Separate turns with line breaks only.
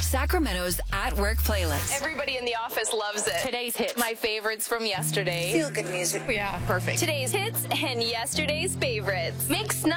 Sacramento's At Work playlist.
Everybody in the office loves it.
Today's hits.
My favorites from yesterday.
Feel good music.
Yeah, perfect.
Today's hits and yesterday's favorites. Mix